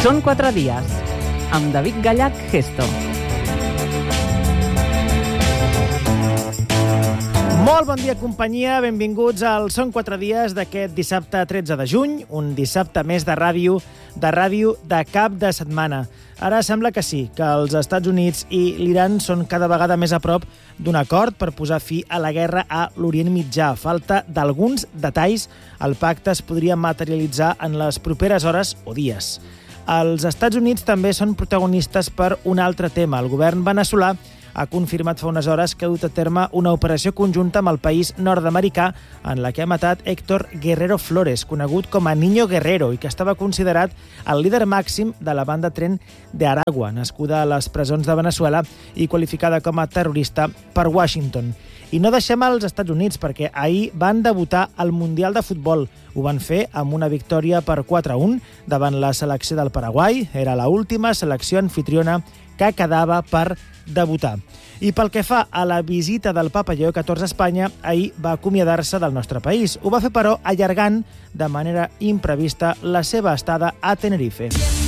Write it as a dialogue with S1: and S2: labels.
S1: Són 4 dies, amb David Gallach Gesto.
S2: Molt bon dia, companyia. Benvinguts al Són 4 dies d'aquest dissabte 13 de juny, un dissabte més de ràdio de cap de setmana. Ara sembla que sí, que els Estats Units i l'Iran són cada vegada més a prop d'un acord per posar fi a la guerra a l'Orient Mitjà. A falta d'alguns detalls, el pacte es podria materialitzar en les properes hores o dies. Els Estats Units també són protagonistes per un altre tema. El govern veneçolà ha confirmat fa unes hores que ha dut a terme una operació conjunta amb el país nord-americà en la que ha matat Héctor Guerrero Flores, conegut com a Niño Guerrero, i que estava considerat el líder màxim de la banda Tren de Aragua, nascuda a les presons de Veneçuela i qualificada com a terrorista per Washington. I no deixem als Estats Units, perquè ahir van debutar al Mundial de Futbol. Ho van fer amb una victòria per 4-1 davant la selecció del Paraguai. Era l'última selecció anfitriona que quedava per debutar. I pel que fa a la visita del papa Lleó XIV a Espanya, ahir va acomiadar-se del nostre país. Ho va fer, però, allargant de manera imprevista la seva estada a Tenerife.